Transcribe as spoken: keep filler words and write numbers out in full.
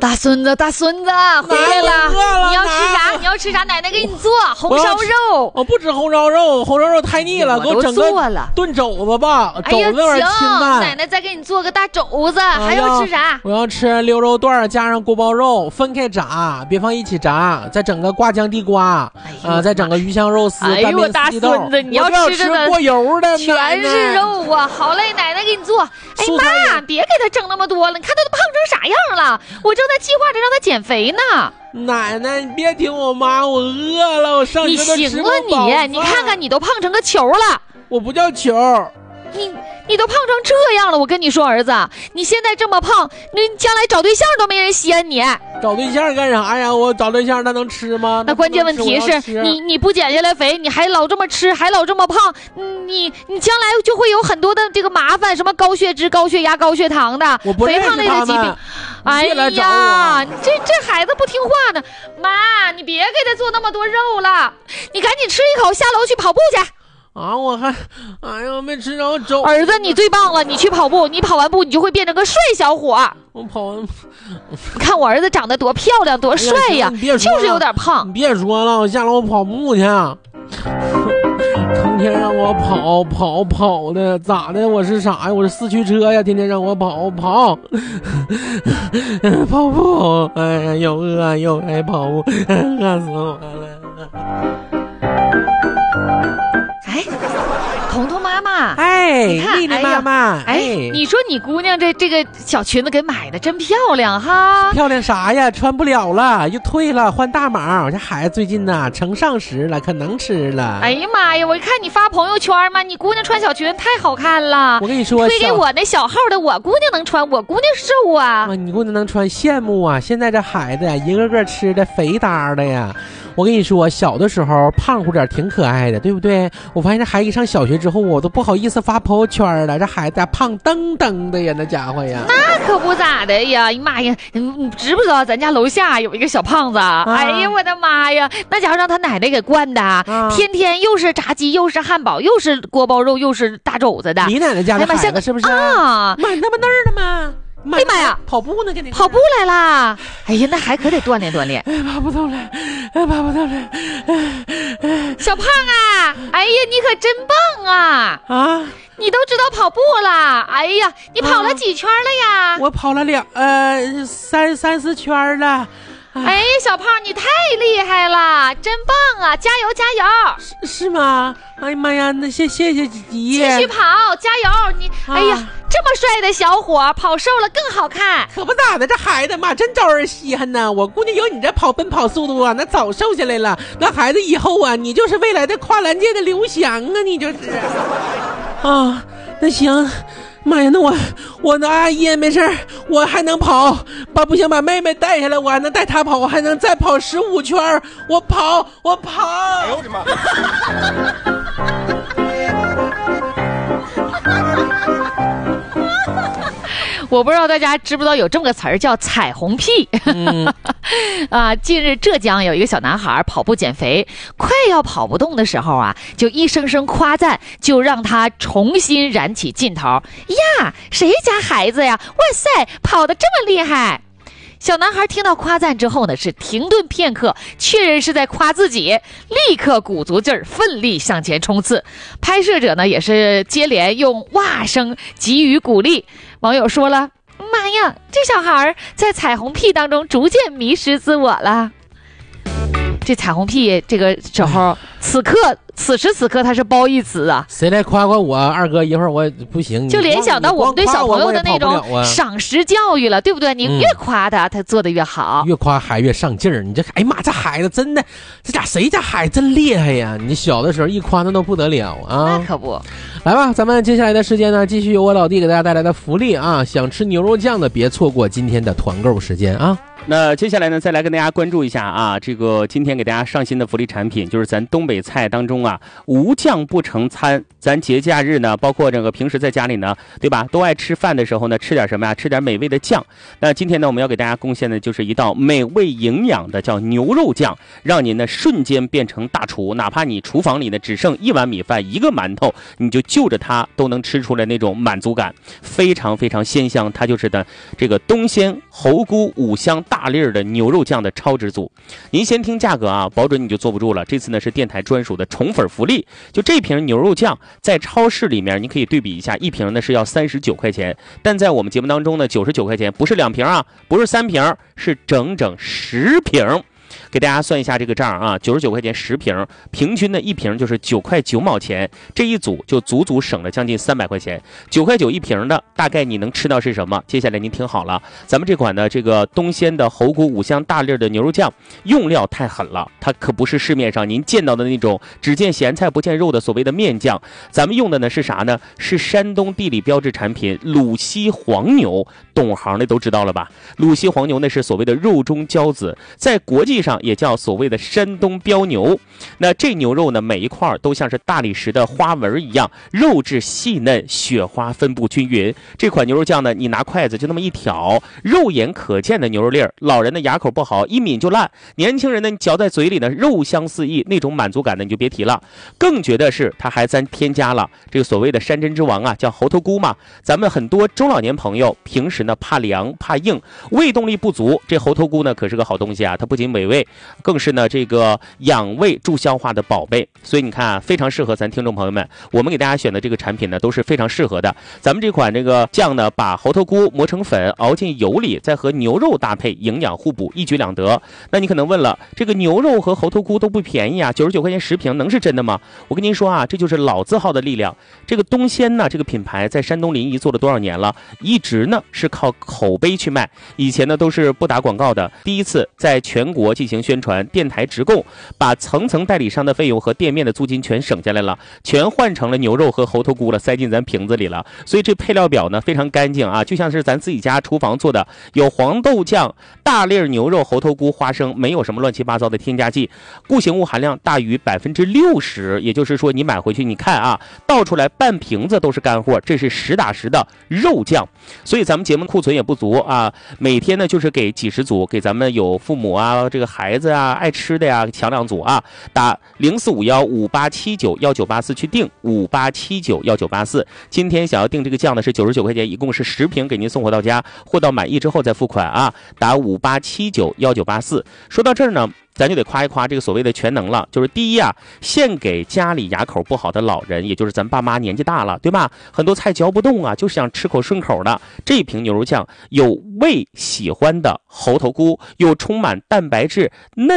大孙子，大孙子，回来了！你要吃啥？你要吃啥？奶奶给你做红烧肉。 我不吃红烧肉，红烧肉太腻了，给我整个炖肘子吧。 哎呀， 肘子有点清淡。 奶奶再给你做个大肘子，还要吃啥？ 我要吃溜肉段加上锅包肉，分开炸，别放一起炸。再整个挂浆地瓜啊、呃，再整个鱼香肉丝。 哎呦，我大孙子，你要吃的过油的， 全是肉啊！好嘞，奶奶给你做。哎妈，别给他整那么多了，你看他都胖成啥样了？我正在计划着让他减肥呢。 奶奶，你别听我妈，我饿了，我上学都吃不饱饭。 你行了你，你看看你都胖成个球了。 我不叫球。 你你都胖成这样了，我跟你说，儿子，你现在这么胖，你将来找对象都没人稀罕你。 找对象干啥呀？我找对象那能吃吗？ 那关键问题是你你不减下来肥，你还老这么吃，还老这么胖，你你将来就会有很多的这个麻烦，什么高血脂、高血压、高血糖的肥胖类的疾病。哎呀，这这孩子不听话呢，妈，你别给他做那么多肉了，你赶紧吃一口，下楼去跑步去。 啊，我还，哎呀，没吃着粥。 儿子，你最棒了，你去跑步，你跑完步，你就会变成个帅小伙。 我跑完， 你看我儿子长得多漂亮，多帅呀， 哎、呀就是有点胖。 你别说了，我下楼跑步去。成天让我跑跑跑的，咋的？我是啥呀？我是四驱车呀！天天让我跑跑跑步，哎呀，又饿又爱跑步，饿死我了。 哎，彤彤妈妈， 哎，丽丽妈妈， 哎，哎你说你姑娘这这个小裙子给买的真漂亮哈！ 漂亮啥呀？穿不了了，又退了，换大码。这孩子最近呐，成上时了，可能吃了。 哎呀妈呀！我看你发朋友圈嘛，你姑娘穿小裙子太好看了。 我跟你说， 推给我那小号的，我姑娘能穿，我姑娘瘦啊。 啊，你姑娘能穿，羡慕啊！现在这孩子呀，一个个吃的肥哒的呀。我跟你说，小的时候胖乎点挺可爱的，对不对？我发现这孩子一上小学之后，我都不好意思发朋友圈了。这孩子胖登登的呀，那家伙呀！ 那可不咋的呀！哎妈呀，你你知不知道咱家楼下有一个小胖子？啊、哎呀，我的妈呀，那家伙让他奶奶给惯的，啊、天天又是炸鸡，又是汉堡，又是锅包肉，又是大肘子的。 你奶奶家的孩子是不是啊？ 妈，那么那儿的吗？ 哎呀妈呀， 跑步呢，给你跑步来啦！哎呀，那还可得锻炼锻炼。 哎，跑不动了，哎，跑不动了。 哎、小胖啊，哎呀，你可真棒啊！ 啊， 你都知道跑步了。哎呀，你跑了几圈了呀？ 啊、我跑了两呃三三四圈了。 哎呀，小胖，你太厉害了，真棒啊！加油加油！ 是是吗？哎呀妈呀，那谢谢谢姐姐， 继续跑，加油！你、啊、哎呀，这么帅的小伙，跑瘦了更好看。 可不咋的，这孩子嘛，真招人稀罕呢。我姑娘有你这跑奔跑速度啊，那早瘦下来了。那孩子以后啊，你就是未来的跨栏界的刘翔啊，你就是。啊，那行。妈呀，那我我那阿姨没事，我还能跑，把不行把妹妹带下来，我还能带她跑，我还能再跑十五圈，我跑我跑。哎呦我的妈！ 我不知道大家知不知道有这么个词儿叫彩虹屁。嗯、啊，近日浙江有一个小男孩跑步减肥，快要跑不动的时候啊，就一声声夸赞，就让他重新燃起劲头。呀，谁家孩子呀？哇塞，跑得这么厉害！小男孩听到夸赞之后呢，是停顿片刻，确认是在夸自己，立刻鼓足劲儿，奋力向前冲刺。拍摄者呢也是接连用哇声给予鼓励。网友说了：“妈呀，这小孩在彩虹屁当中逐渐迷失自我了。”这彩虹屁这个时候，此刻此时此刻他是褒义词啊！ 谁来夸夸我二哥？一会儿我不行， 就联想到我们对小朋友的那种赏识教育了，对不对？你越夸他，他做的越好， 越夸还越上劲儿。你这，哎呀妈，这孩子真的，这家谁家孩子真厉害呀！你小的时候一夸那都不得了啊！ 那可不。 来吧，咱们接下来的时间呢，继续由我老弟给大家带来的福利啊！想吃牛肉酱的，别错过今天的团购时间啊！ 那接下来呢，再来跟大家关注一下啊，这个今天给大家上新的福利产品，就是咱东北菜当中啊，无酱不成餐。咱节假日呢，包括这个平时在家里呢，对吧，都爱吃饭的时候呢，吃点什么呀？吃点美味的酱。那今天呢，我们要给大家贡献的就是一道美味营养的叫牛肉酱，让您呢瞬间变成大厨，哪怕你厨房里呢只剩一碗米饭一个馒头，你就就着它都能吃出来那种满足感，非常非常鲜香。它就是的这个东鲜猴菇五香大大粒的牛肉酱的超值组。您先听价格啊，保准你就坐不住了。这次呢是电台专属的宠粉福利，就这瓶牛肉酱在超市里面你可以对比一下，一瓶呢是要三十九块钱，但在我们节目当中呢九十九块钱，不是两瓶啊，不是三瓶，是整整十瓶。给大家算一下这个账啊，九十九块钱十瓶，平均的一瓶就是九块九毛钱，这一组就足足省了将近三百块钱。九块九一瓶的，大概你能吃到是什么？接下来您听好了，咱们这款的这个东鲜的猴骨五香大粒的牛肉酱，用料太狠了，它可不是市面上您见到的那种只见咸菜不见肉的所谓的面酱，咱们用的呢是啥呢？是山东地理标志产品鲁西黄牛，懂行的都知道了吧？鲁西黄牛呢是所谓的肉中骄子，在国际上也叫所谓的山东标牛。那这牛肉呢，每一块都像是大理石的花纹一样，肉质细嫩，雪花分布均匀。这款牛肉酱呢，你拿筷子就那么一挑，肉眼可见的牛肉粒儿，老人的牙口不好，一抿就烂；年轻人呢，嚼在嘴里呢，肉香四溢，那种满足感呢，你就别提了。更觉得是它还咱添加了这个所谓的山珍之王啊，叫猴头菇嘛。咱们很多中老年朋友平时呢怕凉怕硬，胃动力不足，这猴头菇呢可是个好东西啊，它不仅美味，更是呢这个养胃助消化的宝贝。所以你看啊，非常适合咱听众朋友们，我们给大家选的这个产品呢都是非常适合的。咱们这款这个酱呢，把猴头菇磨成粉，熬进油里，再和牛肉搭配，营养互补，一举两得。那你可能问了，这个牛肉和猴头菇都不便宜啊，九十九块钱十瓶，能是真的吗？我跟您说啊，这就是老字号的力量。这个东鲜呢，这个品牌在山东临沂做了多少年了？一直呢是靠口碑去卖，以前呢都是不打广告的，第一次在全国进行宣传，电台直供，把层层代理商的费用和店面的租金全省下来了，全换成了牛肉和猴头菇了，塞进咱瓶子里了。所以这配料表呢非常干净啊，就像是咱自己家厨房做的，有黄豆酱、大粒牛肉、猴头菇、花生，没有什么乱七八糟的添加剂，固形物含量大于百分之六十，也就是说你买回去你看啊，倒出来半瓶子都是干货，这是实打实的肉酱。所以咱们节目库存也不足啊，每天呢就是给几十组，给咱们有父母啊、这个孩子啊、爱吃的呀，抢两组啊，打零四五幺五八七九幺九八四去订五八七九幺九八四。今天想要订这个酱呢是九十九块钱，一共是十瓶给您送货到家，货到满意之后再付款啊，打五八七九幺九八四。说到这儿呢，咱就得夸一夸这个所谓的全能了，就是第一啊，献给家里牙口不好的老人，也就是咱爸妈年纪大了，对吧？很多菜嚼不动啊，就想吃口顺口的。这瓶牛肉酱有胃喜欢的猴头菇，有充满蛋白质嫩